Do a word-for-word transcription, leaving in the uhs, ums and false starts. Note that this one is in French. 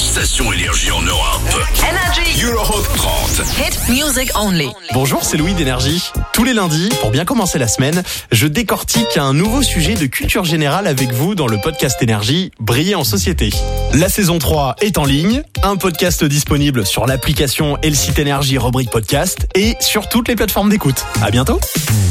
station énergie en Europe. Energy Europe trente. Hit music only. Bonjour, c'est Louis d'Énergie. Tous les lundis, pour bien commencer la semaine, je décortique un nouveau sujet de culture générale avec vous dans le podcast Énergie, Briller en société. La saison trois est en ligne, un podcast disponible sur l'application et le site Énergie rubrique podcast et sur toutes les plateformes d'écoute. À bientôt.